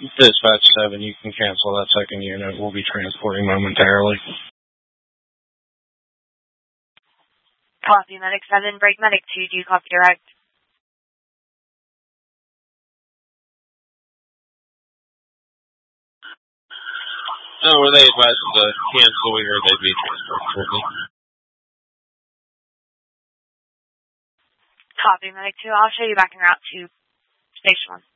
Dispatch 7, you can cancel that second unit. We'll be transporting momentarily. Copy, Medic 7, break Medic 2, do you copy direct? Oh, were they advised to cancel or they'd be transported shortly? Copy, Medic 2, I'll show you back en route to Station 1.